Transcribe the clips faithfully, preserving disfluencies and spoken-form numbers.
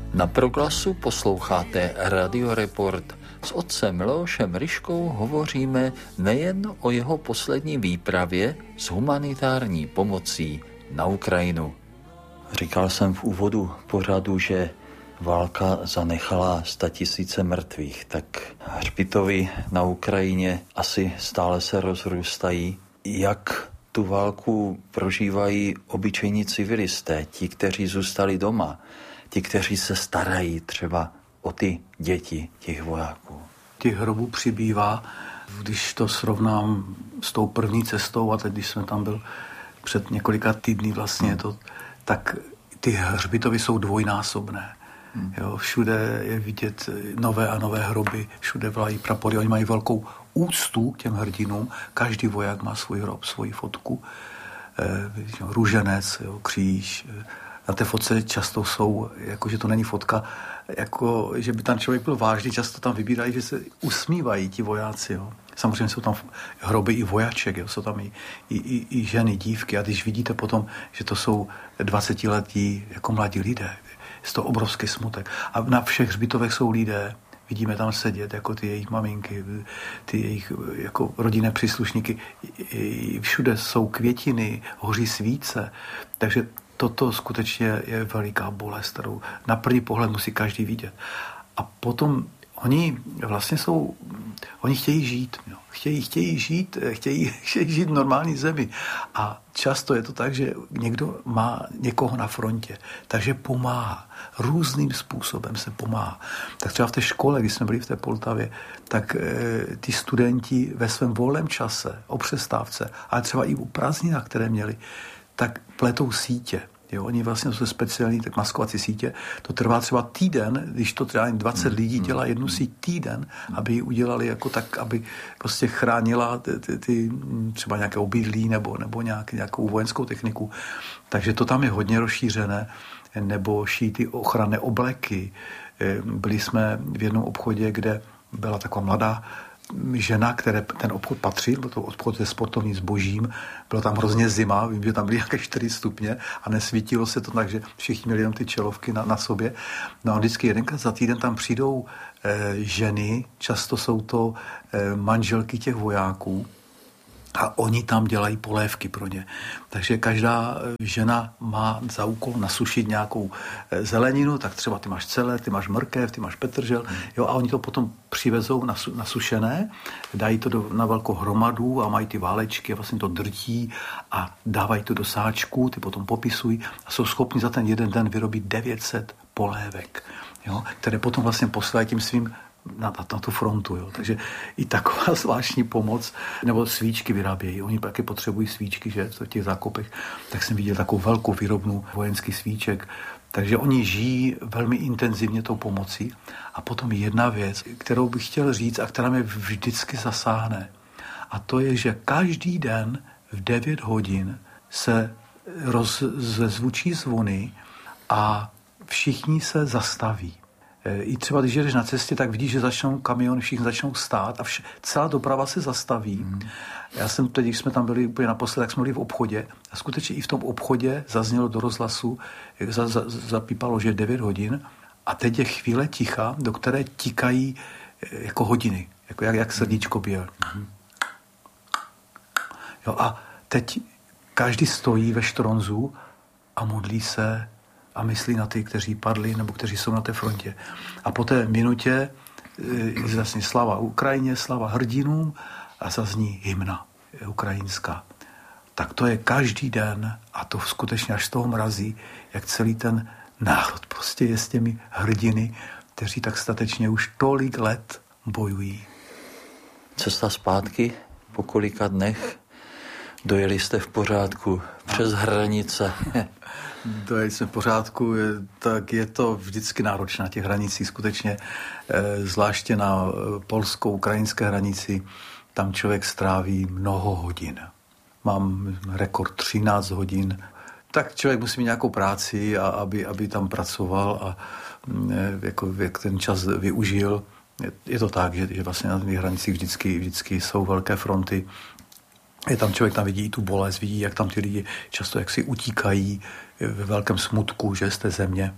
Na Proglasu posloucháte Radioreport. S otcem Leošem Ryškou hovoříme nejen o jeho poslední výpravě s humanitární pomocí na Ukrajinu. Říkal jsem v úvodu pořadu, že válka zanechala statisíce mrtvých, tak hřbitovy na Ukrajině asi stále se rozrůstají. Jak tu válku prožívají obyčejní civilisté, ti, kteří zůstali doma, ti, kteří se starají třeba o ty děti těch vojáků? Těch hrobů přibývá, když to srovnám s tou první cestou, a teď, když jsme tam byl před několika týdny vlastně, to, tak ty hřbitovy jsou dvojnásobné. Hmm. Jo, všude je vidět nové a nové hroby, všude vlají prapory, oni mají velkou úctu k těm hrdinům, každý voják má svůj hrob, svoji fotku, eh, růženec, jo, kříž. Na té fotce často jsou, jakože to není fotka, jako, že by tam člověk byl vážný, často tam vybírají, že se usmívají ti vojáci. Jo. Samozřejmě jsou tam hroby i vojaček, jo. Jsou tam i, i, i, i ženy, dívky, a když vidíte potom, že to jsou dvacetiletí jako mladí lidé, je to obrovský smutek. A na všech hřbitovech jsou lidé, vidíme tam sedět, jako ty jejich maminky, ty jejich jako rodinné příslušníky, všude jsou květiny, hoří svíce, takže toto skutečně je veliká bolest, kterou na první pohled musí každý vidět. A potom oni vlastně jsou, oni chtějí žít, jo. Chtějí, chtějí žít, chtějí, chtějí žít v normální zemi. A často je to tak, že někdo má někoho na frontě, takže pomáhá. Různým způsobem se pomáhá. Tak třeba v té škole, když jsme byli v té Poltavě, tak e, ty studenti ve svém volném čase, o přestávce, ale třeba i u prázdninách, které měli, tak pletou sítě. Jo, oni vlastně jsou speciální tak maskovací sítě. To trvá třeba týden, když to třeba dvacet lidí dělá jednu síť týden, aby ji udělali jako tak, aby prostě chránila ty, ty, ty třeba nějaké obydlí nebo, nebo nějak, nějakou vojenskou techniku. Takže to tam je hodně rozšířené. Nebo šíjí ty ochranné obleky. Byli jsme v jednom obchodě, kde byla taková mladá žena, které ten obchod patřil, byl to obchod se sportovním zbožím, bylo tam hrozně zima, vím, že tam byly nějaké čtyři stupně a nesvítilo se to tak, že všichni měli jenom ty čelovky na, na sobě. No a vždycky jedenkrát za týden tam přijdou e, ženy, často jsou to e, manželky těch vojáků, a oni tam dělají polévky pro ně. Takže každá žena má za úkol nasušit nějakou zeleninu, tak třeba ty máš celer, ty máš mrkev, ty máš petržel, jo, a oni to potom přivezou nasu, nasušené, dají to do, na velkou hromadu a mají ty válečky a vlastně to drtí a dávají to do sáčku, ty potom popisují a jsou schopni za ten jeden den vyrobit devět set polévek, jo, které potom vlastně posílají tím svým Na, na, na tu frontu. Jo. Takže i taková zvláštní pomoc, nebo svíčky vyrábějí. Oni taky potřebují svíčky, že, v těch zákopech. Tak jsem viděl takovou velkou výrobnu vojenských svíček. Takže oni žijí velmi intenzivně tou pomocí. A potom jedna věc, kterou bych chtěl říct a která mě vždycky zasáhne. A to je, že každý den v devět hodin se rozezvučí zvony a všichni se zastaví. I třeba, když jedeš na cestě, tak vidíš, že začnou kamiony, všichni začnou stát a vš- celá doprava se zastaví. Mm. Já jsem teď, když jsme tam byli úplně naposled, tak jsme byli v obchodě a skutečně i v tom obchodě zaznělo do rozhlasu, jak za, za, zapípalo, že je devět hodin a teď je chvíle ticha, do které tikají jako hodiny, jako jak, jak srdíčko bije. Mm. Jo, a teď každý stojí ve štronzu a modlí se a myslí na ty, kteří padli nebo kteří jsou na té frontě. A po té minutě e, zazní slava Ukrajině, slava hrdinům a zazní hymna ukrajinská. Tak to je každý den a to skutečně až z toho mrazí, jak celý ten národ prostě je s těmi hrdiny, kteří tak statečně už tolik let bojují. Cesta zpátky po kolika dnech dojeli jste v pořádku přes hranice. Dojeli jsme v pořádku, tak je to vždycky náročné na těch hranicích, skutečně, zvláště na polsko-ukrajinské hranici, tam člověk stráví mnoho hodin. Mám rekord třináct hodin, tak člověk musí mít nějakou práci, a aby, aby tam pracoval a jako, jak ten čas využil. Je to tak, že, že vlastně na těch hranicích vždycky, vždycky jsou velké fronty. Je tam člověk, tam vidí i tu bolest, vidí, jak tam ty lidi často jak si utíkají ve velkém smutku, že z té země.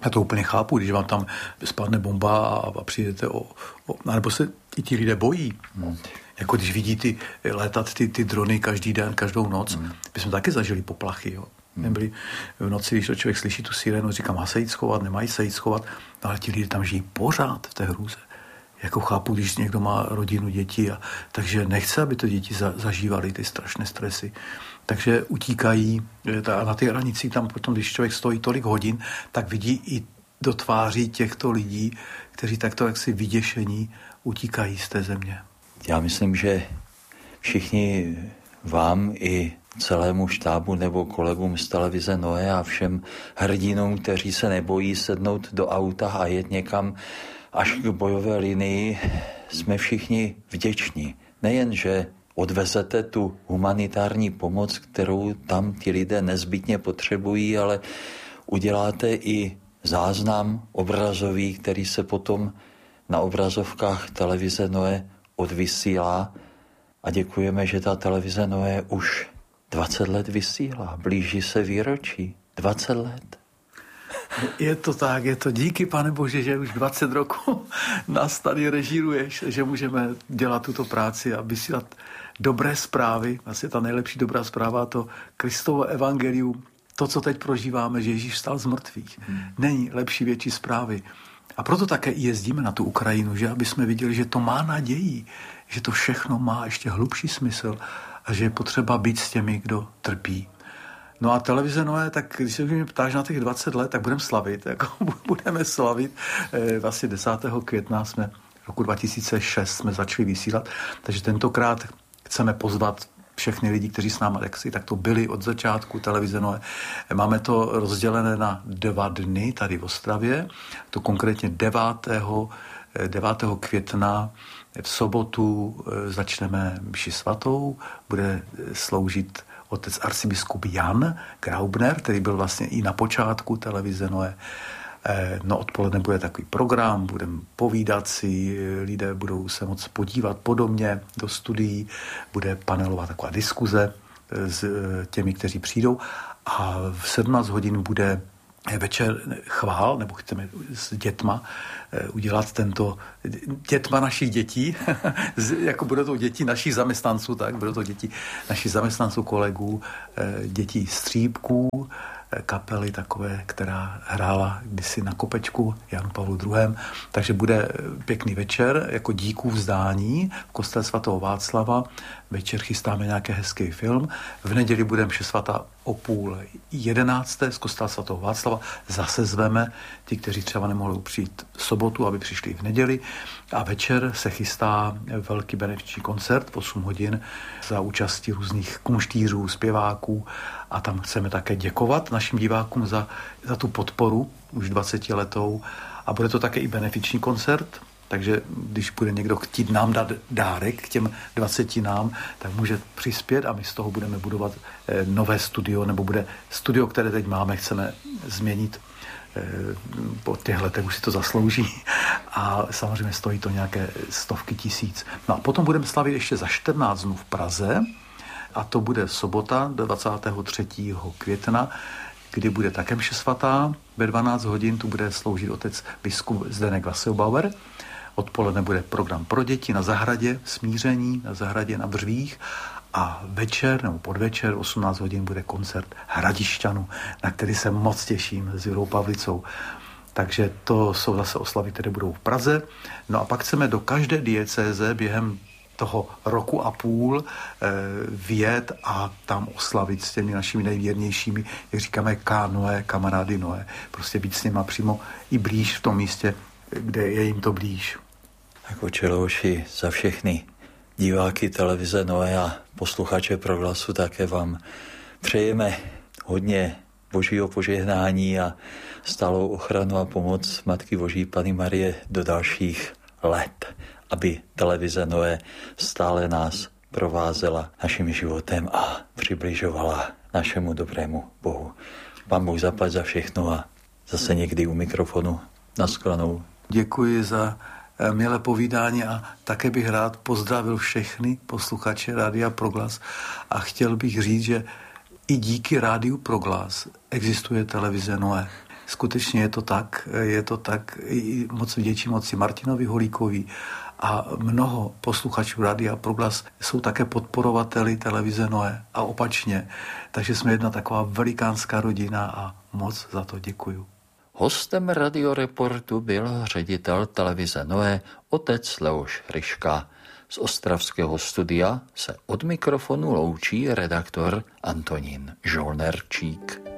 Já to úplně chápu, když vám tam spadne bomba a, a přijdete o, o... Nebo se i ti lidé bojí. Hmm. Jako když vidí ty, létat ty, ty drony každý den, každou noc. Hmm. My jsme taky zažili poplachy, jo. Hmm. Nebyli v noci, když to člověk slyší tu sirénu, říká, má se jít schovat, nemají se jít schovat. No, ale ti lidé tam žijí pořád v té hrůze. Jako chápu, když někdo má rodinu, děti, a, takže nechce, aby to děti za, zažívaly ty strašné stresy. Takže utíkají a na ty hranicích tam potom, když člověk stojí tolik hodin, tak vidí i do tváří těchto lidí, kteří takto jaksi vyděšení utíkají z té země. Já myslím, že všichni vám i celému štábu nebo kolegům z televize Noé a všem hrdinům, kteří se nebojí sednout do auta a jet někam až k bojové linii, jsme všichni vděční. Nejen, že odvezete tu humanitární pomoc, kterou tam ti lidé nezbytně potřebují, ale uděláte i záznam obrazový, který se potom na obrazovkách televize Noé odvysílá. A děkujeme, že ta televize Noé už dvacet let vysílá. Blíží se výročí. dvacet let. Je to tak, je to díky, Pane Bože, že už dvacet roků nás tady režíruješ, že můžeme dělat tuto práci a vysílat dobré zprávy. Vlastně ta nejlepší dobrá zpráva, to Kristovo evangelium, to, co teď prožíváme, že Ježíš vstal z mrtvých. Hmm. Není lepší, větší zprávy. A proto také i jezdíme na tu Ukrajinu, že aby jsme viděli, že to má naději, že to všechno má ještě hlubší smysl a že je potřeba být s těmi, kdo trpí. No a televize Noé, tak když se mě ptáš na těch dvacet let, tak budeme slavit. Jako budeme slavit. E, vlastně desátého května jsme roku dva tisíce šest jsme začali vysílat, takže tentokrát chceme pozvat všechny lidi, kteří s námi jaksi tak to byli od začátku televize Noé. Máme to rozdělené na dva dny tady v Ostravě, to konkrétně devátého května v sobotu začneme mši svatou, bude sloužit otec arcibiskup Jan Graubner, který byl vlastně i na počátku televize Noé. No odpoledne bude takový program, budeme povídat si, lidé budou se moc podívat podobně do studií, bude panelová taková diskuze s těmi, kteří přijdou a v sedmnáct hodin bude večer chvál, nebo chceme s dětma udělat tento, dětma našich dětí, jako budou to děti našich zaměstnanců, tak budou to děti našich zaměstnanců, kolegů, dětí střípků, kapely takové, která hrála kdysi na Kopečku Janu Pavlu druhém. Takže bude pěkný večer, jako díků vzdání v kostele svatého Václava. Večer chystáme nějaký hezký film. V neděli budeme mše svatá o půl jedenácté z kostela svatého Václava. Zase zveme ty, kteří třeba nemohli přijít v sobotu, aby přišli v neděli. A večer se chystá velký benefiční koncert v osm hodin za účasti různých kunštířů, zpěváků. A tam chceme také děkovat našim divákům za, za tu podporu už dvacetiletou. A bude to také i benefiční koncert, takže když bude někdo chtít nám dát dárek k těm dvacetinám, tak může přispět a my z toho budeme budovat nové studio, nebo bude studio, které teď máme, chceme změnit. Po těch letech už si to zaslouží a samozřejmě stojí to nějaké stovky tisíc. No a potom budeme slavit ještě za čtrnáct dnů v Praze, a to bude sobota dvacátého třetího května, kdy bude také mše svatá. Ve dvanáct hodin tu bude sloužit otec biskup Zdeněk Vassilbauer. Odpoledne bude program pro děti na zahradě, smíření na zahradě na Břvích. A večer nebo podvečer osmnáct hodin bude koncert Hradišťanů, na který se moc těším s Jurou Pavlicou. Takže to jsou zase oslavy, které budou v Praze. No a pak chceme do každé diecéze během toho roku a půl e, vjet a tam oslavit s těmi našimi nejvěrnějšími, jak říkáme, K Noé, kamarády Noé. Prostě být s nima přímo i blíž v tom místě, kde je jim to blíž. Jako Čelouši, za všechny diváky televize Noé a posluchače Proglasu také vám přejeme hodně božího požehnání a stálou ochranu a pomoc Matky Boží Panny Marie do dalších let, aby televize Noé stále nás provázela naším životem a přibližovala našemu dobrému Bohu. Pán Bůh zaplať za všechno a zase někdy u mikrofonu. Naschledanou. Děkuji za milé povídání a také bych rád pozdravil všechny posluchače Rádia Proglas a chtěl bych říct, že i díky Rádiu Proglas existuje televize Noé. skutečně je to tak, je to tak, i moc vděčí moci Martinovi Holíkovi a mnoho posluchačů Rádia Proglas jsou také podporovateli televize Noé a opačně. Takže jsme jedna taková velikánská rodina a moc za to děkuju. Hostem Radioreportu byl ředitel televize Noé otec Leoš Hryška. Z ostravského studia se od mikrofonu loučí redaktor Antonín Žolnerčík.